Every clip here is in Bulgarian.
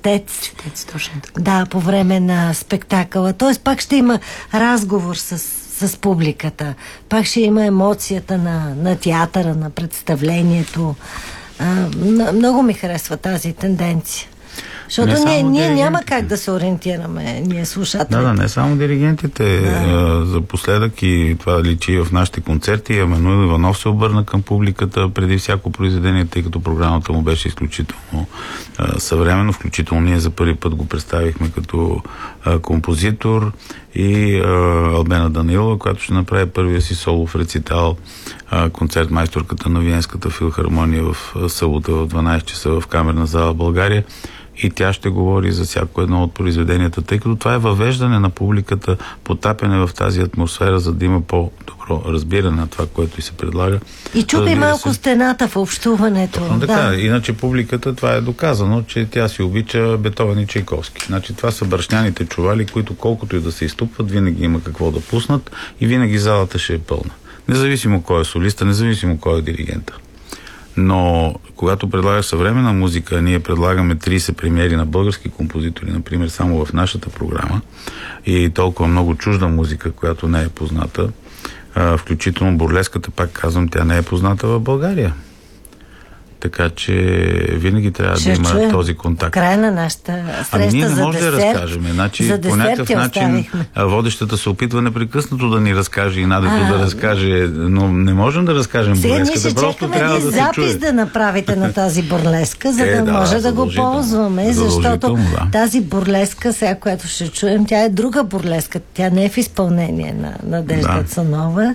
четец. Точно така. Да, по време на спектакъла. Тоест пак ще има разговор с публиката. Пак ще има емоцията на театъра, на представлението. Много ми харесва тази тенденция. Защото ние няма как да се ориентираме, ние слушателите. Да, не само диригентите. За последък и това личи в нашите концерти. Емануил Иванов се обърна към публиката преди всяко произведение, тъй като програмата му беше изключително съвременно. Включително ние за първи път го представихме като композитор, и Албена Данилова, която ще направи първия си солов рецитал, концертмайсторката на Виенската филхармония в събота в 12 часа в Камерна зала в България. И тя ще говори за всяко едно от произведенията, тъй като това е въвеждане на публиката, потапяне в тази атмосфера, за да има по-добро разбиране на това, което и се предлага. И чупи малко стената в общуването. Така, иначе публиката, това е доказано, че тя си обича Бетовен и Чайковски. Значи това са брашняните чували, които колкото и да се изтупват, винаги има какво да пуснат и винаги залата ще е пълна. Независимо кой е солиста, независимо кой е диригента. Но когато предлагаш съвременна музика, ние предлагаме 30 премиери на български композитори, например, само в нашата програма, и толкова много чужда музика, която не е позната, включително бурлеската, пак казвам, тя не е позната в България. Така че винаги трябва да има този контакт. Край на нашата среща ние не за може десерт. Да разкажем. Значи, по някакъв начин водещата се опитва непрекъснато да ни разкаже и Надето да разкаже, но не можем да разкажем бурлеската. Сега ние ще чекаме запис да направите на тази бурлеска, за да може да го ползваме, защото тази бурлеска, сега, която ще чуем, тя е друга бурлеска. Тя не е в изпълнение на Надежда Цанова.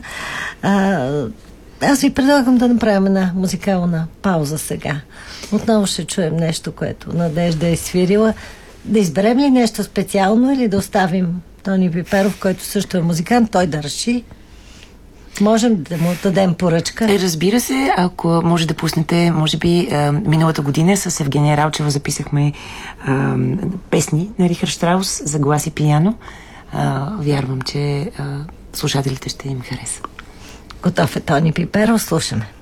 Аз ви предлагам да направим една музикална пауза сега. Отново ще чуем нещо, което Надежда е свирила. Да изберем ли нещо специално или да оставим Тони Пиперов, който също е музикант, той да реши? Можем да му дадем поръчка? Разбира се, ако може да пуснете, може би миналата година с Евгения Ралчева записахме песни на Рихард Штраус за глас и пияно. Вярвам, че слушателите ще им хареса. Готов е Тони Пиперов, слушаме.